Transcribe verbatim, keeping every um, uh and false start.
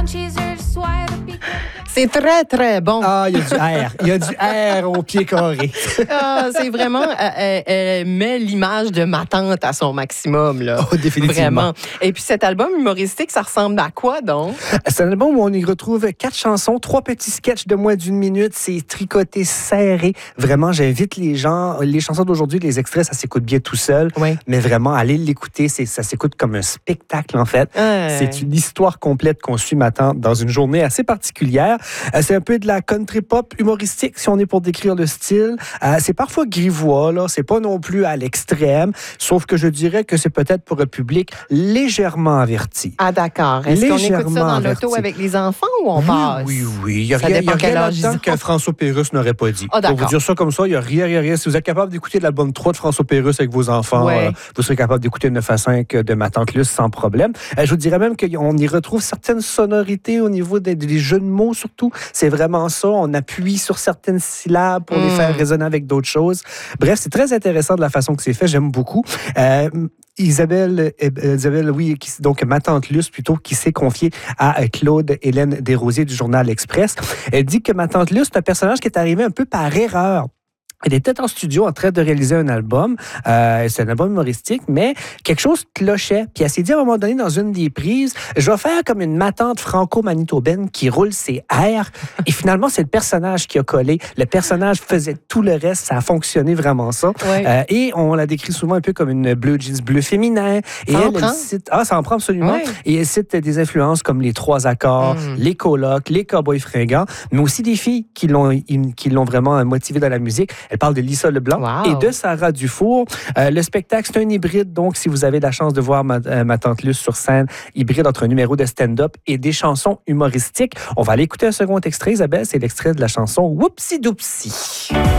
C'est très, très bon. Ah, il y a du R. Il y a du R au pied carré. Ah, c'est vraiment... Elle, elle met l'image de ma tante à son maximum, là. Oh, définitivement. Vraiment. Et puis cet album humoristique, ça ressemble à quoi, donc? C'est un album où on y retrouve quatre chansons, trois petits sketchs de moins d'une minute. C'est tricoté, serré. Vraiment, j'invite les gens... Les chansons d'aujourd'hui, les extraits, ça s'écoute bien tout seul. Oui. Mais vraiment, allez l'écouter. C'est, ça s'écoute comme un spectacle, en fait. Ouais. C'est une histoire complète qu'on suit ma tante dans une journée assez particulière. Euh, c'est un peu de la country pop humoristique, si on est pour décrire le style. Euh, c'est parfois grivois, là. C'est pas non plus à l'extrême. Sauf que je dirais que c'est peut-être pour un public légèrement averti. Ah, d'accord. Est-ce qu'on écoute ça dans l'auto averti. avec les enfants ou on oui, passe? Oui, oui. Il y a Ça rien, il y dépend a quel rien âge là-dedans ils que ont. François Pérusse n'aurait pas dit. Ah, pour d'accord. vous dire ça comme ça, il n'y a rien, il y a rien. Si vous êtes capable d'écouter l'album trois de François Pérusse avec vos enfants, Ouais. euh, vous serez capable d'écouter neuf à cinq de ma tante Luce sans problème. Euh, je vous dirais même qu'on y retrouve certaines sonorités au niveau des, des jeux de mots, surtout. C'est vraiment ça. On appuie sur certaines syllabes pour mm. les faire résonner avec d'autres choses. Bref, c'est très intéressant de la façon que c'est fait. J'aime beaucoup. Euh, Isabelle, Isabelle, oui, qui, donc ma tante Luce plutôt, qui s'est confiée à Claude Hélène Desrosiers du Journal Express. Elle dit que ma tante Luce, c'est un personnage qui est arrivé un peu par erreur. Elle était en studio en train de réaliser un album. Euh, c'est un album humoristique, mais quelque chose clochait. Puis elle s'est dit à un moment donné, dans une des prises, je vais faire comme une ma tante franco-manitobaine qui roule ses airs. Et finalement, c'est le personnage qui a collé. Le personnage faisait tout le reste. Ça a fonctionné vraiment ça. Ouais. Euh, et on la décrit souvent un peu comme une bleu jeans bleu féminin. Et ça elle, en prend? elle cite... Ah, ça en prend absolument. Ouais. Et elle cite des influences comme les trois accords, mm. les colocs, les cowboys fringants, mais aussi des filles qui l'ont, qui l'ont vraiment motivée dans la musique. Elle parle de Lisa Leblanc wow. et de Sarah Dufour. Euh, le spectacle, c'est un hybride, donc si vous avez la chance de voir ma, euh, ma tante Luce sur scène, hybride entre un numéro de stand-up et des chansons humoristiques. On va aller écouter un second extrait, Isabelle, c'est l'extrait de la chanson Whoopsie Doopsie.